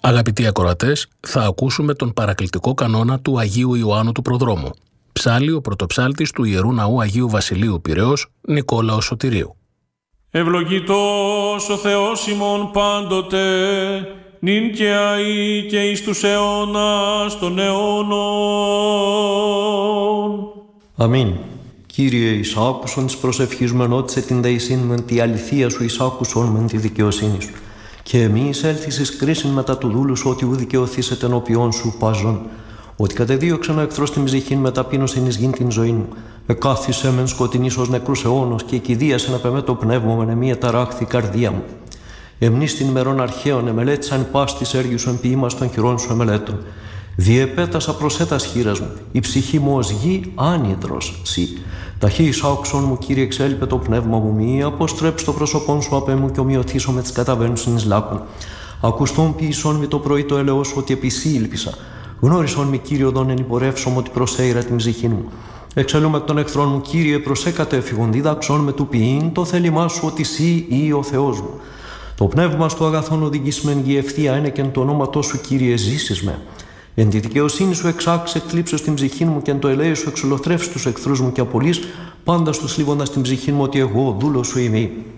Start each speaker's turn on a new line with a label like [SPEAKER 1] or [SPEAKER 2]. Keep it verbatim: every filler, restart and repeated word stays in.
[SPEAKER 1] Αγαπητοί ακροατές, θα ακούσουμε τον παρακλητικό κανόνα του Αγίου Ιωάννου του Προδρόμου. Ψάλλει ο πρωτοψάλτης του Ιερού Ναού Αγίου Βασιλείου Πειραιώς, Νικόλαος Σωτηρίου.
[SPEAKER 2] Ευλογητός ο Θεός ημών πάντοτε, νυν και αεί και εις τους αιώνας των αιώνων.
[SPEAKER 3] Αμήν. Κύριε, εις άκουσον της προσευχής μου ενώτισε την δεησύν μεν τη αληθεία σου, εις άκουσον μεν τη δικαιοσύνη σου. Και εμείς έλθεις εις κρίσιν μετά του δούλου σου, ότι ου δικαιωθήσετε ενώπιόν σου παζόν. Ότι κατεδίωξεν ο εχθρός την ψυχήν με ταπείνωσιν εις γην την ζωή μου. Εκάθισε μεν σκοτεινής ως νεκρούς αιώνος και εκηδίασεν απ' εμέ το πνεύμα με μία ταράχθη καρδία μου. Εμνείς την ημερών αρχαίων εμελέτησαν πας της έργης σου εμποιήμας των χειρών σου εμελέτων. Διεπέτασα προσέτας χείρας μου, η ψυχή μου ως γη άνυδρος σύ. Ταχύ εις άκουσον μου, Κύριε, εξέλιπε το πνεύμα μου, μη αποστρέψει το πρόσωπόν σου απ' εμού και ομοιωθήσω με τις καταβαίνουσιν εις λάκων. Ακουστόν ποιησόν μη το πρωί το έλεος σου, ότι επί σύ ήλπισα. Γνώρισον μη, Κύριε, οδόν εν υπορεύσομαι, ότι προσέειρα την ψυχήν μου. Εξελούμε εκ των εχθρών μου, Κύριε, προσέκατε εφηγον, δίδαξον με του ποιήν το θέλημά σου, ότι σύ ή ο Θεός μου. Το πνεύμα στο αγαθόν οδηγήσμεν γη ευθεία είναι και εν το ονόματό σου, Κύριε, ζήσεις με. Εν τη δικαιοσύνη σου εξάξε εκλείψω στην ψυχή μου και εν το ελέη σου εξολοθρεύσει τους εχθρούς μου και απολύς πάντα στους λίβοντας την ψυχή μου, ότι εγώ δούλος σου είμαι.